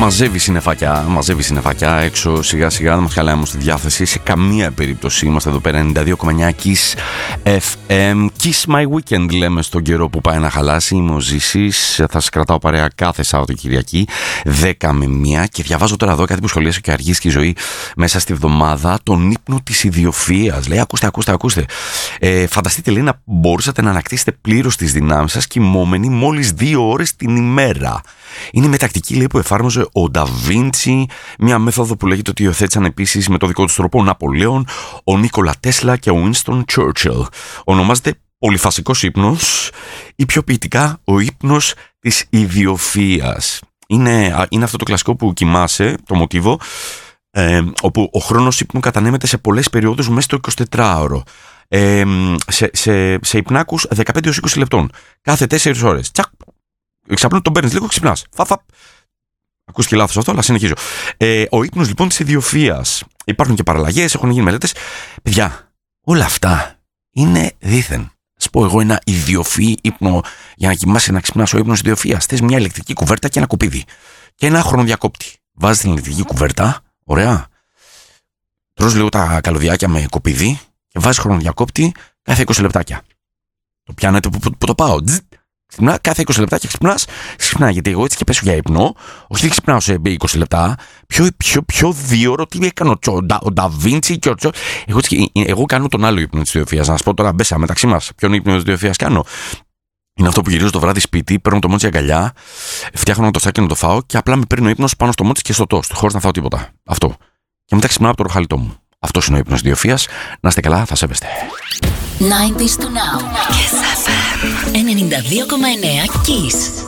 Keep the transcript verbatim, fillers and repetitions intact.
Μαζεύει συννεφάκια, μαζεύει συννεφάκια έξω σιγά σιγά, δεν μας χαλάει όμως τη διάθεση σε καμία περίπτωση. Είμαστε εδώ πέρα ενενήντα δύο κόμμα εννιά Kiss εφ εμ. Kiss my weekend λέμε στον καιρό που πάει να χαλάσει. Είμαι ο Ζήσης, θα σας κρατάω παρέα κάθε Σαββατοκυριακή δέκα με μία και διαβάζω τώρα εδώ κάτι που σχολίασε και αργής και η ζωή μέσα στη βδομάδα, τον ύπνο της ιδιοφυΐας. Λέει ακούστε, ακούστε, ακούστε. Ε, φανταστείτε λέει να μπορούσατε να ανακτήσετε πλήρως τις δυνάμεις σας κοιμόμενοι μόλις δύο ώρες την ημέρα. Είναι με τακτική λέει, που εφάρμοζε ο Νταβίντσι, μια μέθοδο που λέγεται ότι υιοθέτησαν επίσης με το δικό του τρόπο ο Ναπολέον, ο Νίκολα Τέσλα και ο Winston Churchill. Ονομάζεται πολυφασικός ύπνος ή πιο ποιητικά ο ύπνος της ιδιοφυΐας. Είναι, είναι αυτό το κλασικό που κοιμάσαι, το μοτίβο, ε, όπου ο χρόνος ύπνου κατανέμεται σε πολλές περιόδους μέσα στο εικοσιτετράωρο. Ε, σε, σε, σε υπνάκους δεκαπέντε έως είκοσι λεπτών. Κάθε τέσσερις ώρες. Τσακ! Ξαπνού, τον παίρνεις λίγο, ξυπνάς. Φαπ, ακούς και λάθος αυτό, αλλά συνεχίζω. Ε, ο ύπνος λοιπόν της ιδιοφυΐας. Υπάρχουν και παραλλαγές, έχουν γίνει μελέτες. Παιδιά, όλα αυτά είναι δήθεν. Ας πω εγώ ένα ιδιοφυή ύπνο για να κοιμάσαι να ξυπνάς ο ύπνος ιδιοφυΐας. Θες μια ηλεκτρική κουβέρτα και ένα κουπίδι. Και ένα χρονοδιακόπτη. Βάζεις την ηλεκτρική κουβέρτα, ωραία. Τρως λίγο τα καλωδιάκια με κουπίδι και βάζεις χρονοδιακόπτη κάθε είκοσι λεπτάκια. Το πιάνετε που, που, που το πάω. Ξυπνά, κάθε είκοσι λεπτά και ξυπνάς. Ξυπνά, γιατί εγώ έτσι και πέσω για ύπνο. Όχι, δεν ξυπνάω σε είκοσι λεπτά. Πιο, πιο, πιο δύο ώρο, τι έκανε ο, ο Νταβίντσι και ο Τσο. Εγώ, εγώ κάνω τον άλλο ύπνο της ιδιοφυΐας. Να σας πω τώρα μπέσα μεταξύ μας. Ποιον ύπνο της ιδιοφυΐας κάνω. Είναι αυτό που γυρίζω το βράδυ σπίτι, παίρνω το μότσι αγκαλιά, φτιάχνω το στάκι να το φάω και απλά με παίρνει ο ύπνος πάνω στο μότσι και στο τόστ, χωρίς να φάω τίποτα. Αυτό. Και μετά ξυπνάω από το ροχαλιτό μου. Αυτό είναι ο ύπνος της ιδιοφυΐας. Να είστε καλά, θα σέβεστε. ενενήντα to now. Kiss εφ εμ ενενήντα δύο κόμμα εννιά Kiss.